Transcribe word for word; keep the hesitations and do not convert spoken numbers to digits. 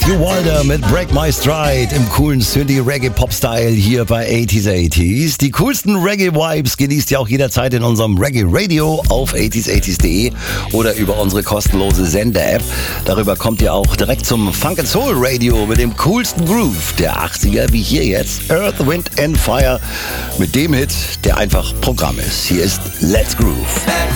Matthew Wilder mit Break My Stride im coolen Synthie-Reggae-Pop-Style hier bei achtziger achtziger. Die coolsten Reggae-Vibes genießt ihr auch jederzeit in unserem Reggae-Radio auf achtziger achtziger punkt de oder über unsere kostenlose Sender-App. Darüber kommt ihr auch direkt zum Funk and Soul Radio mit dem coolsten Groove der achtziger, wie hier jetzt Earth, Wind and Fire mit dem Hit, der einfach Programm ist. Hier ist Let's Groove.